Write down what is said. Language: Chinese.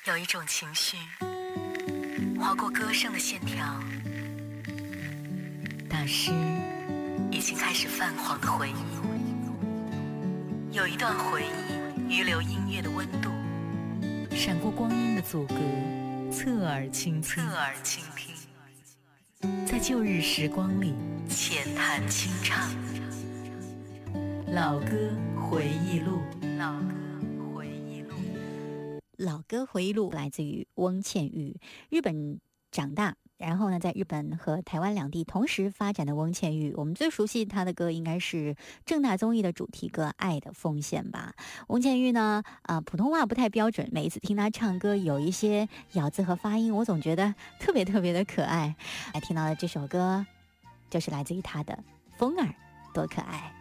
有一种情绪划过歌声的线条，大师已经开始泛黄的回忆，有一段回忆余留音乐的温度，闪过光阴的阻隔，侧耳倾听，在旧日时光里浅谈轻唱，老歌回忆录。 老歌回忆录来自于翁倩玉，日本长大，然后呢，在日本和台湾两地同时发展的翁倩玉，我们最熟悉她的歌应该是正大综艺的主题歌《爱的奉献》吧。翁倩玉呢，普通话不太标准，每一次听她唱歌有一些咬字和发音，我总觉得特别特别的可爱。来听到的这首歌，就是来自于她的《风儿多可爱》。